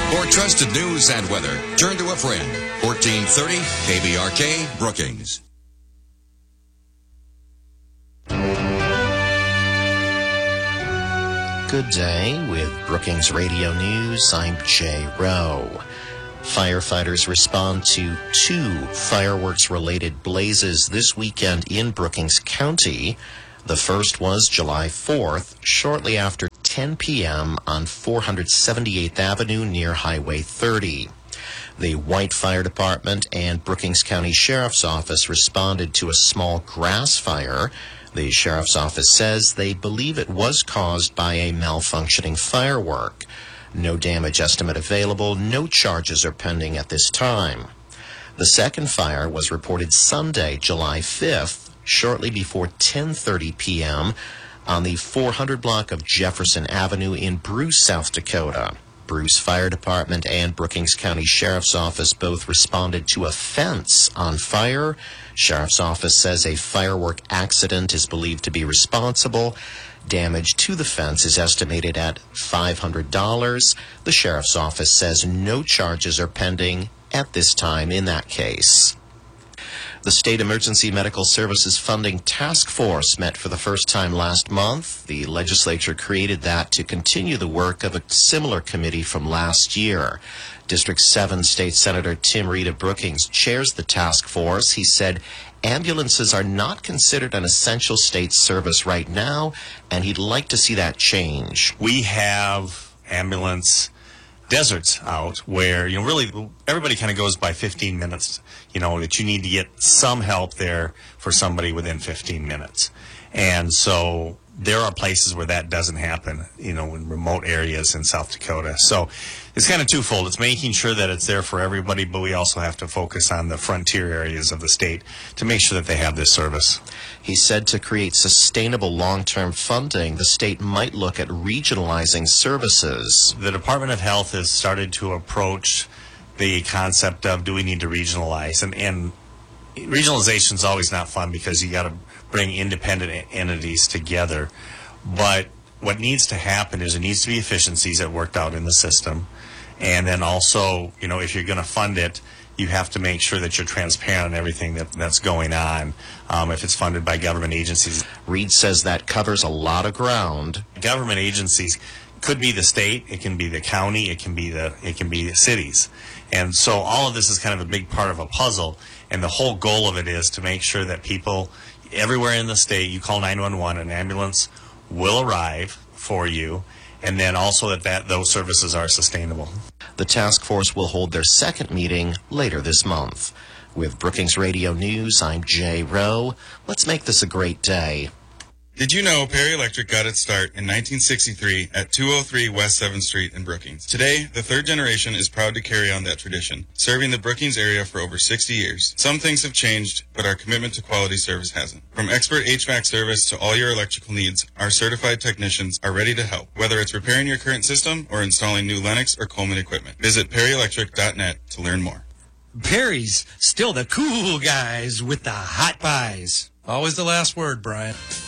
For trusted news and weather, turn to a friend. 1430 KBRK Brookings. Good day with Brookings Radio News. I'm Jay Rowe. Firefighters respond to 2 fireworks-related blazes this weekend in Brookings County. The first was July 4th, shortly after 10 p.m. on 478th Avenue near Highway 30. The White Fire Department and Brookings County Sheriff's Office responded to a small grass fire. The Sheriff's Office says they believe it was caused by a malfunctioning firework. No damage estimate available. No charges are pending at this time. The second fire was reported Sunday, July 5th, shortly before 10:30 p.m. on the 400 block of Jefferson Avenue in Bruce, South Dakota. Bruce Fire Department and Brookings County Sheriff's Office both responded to a fence on fire. Sheriff's Office says a firework accident is believed to be responsible. Damage to the fence is estimated at $500. The Sheriff's Office says no charges are pending at this time in that case. The State Emergency Medical Services Funding Task Force met for the first time last month. The legislature created that to continue the work of a similar committee from last year. District 7 State Senator Tim Reed of Brookings chairs the task force. He said ambulances are not considered an essential state service right now, and he'd like to see that change. We have ambulance deserts out where, really everybody kind of goes by 15 minutes, that you need to get some help there for somebody within 15 minutes. And so there are places where that doesn't happen, in remote areas in South Dakota. So it's kind of twofold. It's making sure that it's there for everybody, but we also have to focus on the frontier areas of the state to make sure that they have this service. He said to create sustainable long-term funding, the state might look at regionalizing services. The Department of Health has started to approach the concept of, do we need to regionalize? And regionalization is always not fun because you got to bring independent entities together. But what needs to happen is there needs to be efficiencies that worked out in the system. And then also, if you're going to fund it, you have to make sure that you're transparent on everything that's going on, if it's funded by government agencies. Reed says that covers a lot of ground. Government agencies could be the state, it can be the county, it can be the cities. And so all of this is kind of a big part of a puzzle, and the whole goal of it is to make sure that people everywhere in the state, you call 911, an ambulance will arrive for you, and then also that those services are sustainable. The task force will hold their second meeting later this month. With Brookings Radio News, I'm Jay Rowe. Let's make this a great day. Did you know Perry Electric got its start in 1963 at 203 West 7th Street in Brookings? Today, the third generation is proud to carry on that tradition, serving the Brookings area for over 60 years. Some things have changed, but our commitment to quality service hasn't. From expert HVAC service to all your electrical needs, our certified technicians are ready to help, whether it's repairing your current system or installing new Lennox or Coleman equipment. Visit perryelectric.net to learn more. Perry's still the cool guys with the hot buys. Always the last word, Brian.